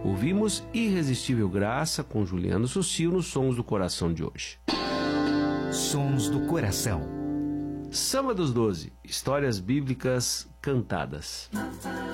Ouvimos Irresistível Graça com Juliano Sucio nos Sons do Coração de hoje. Sons do Coração. Samba dos 12, histórias bíblicas cantadas.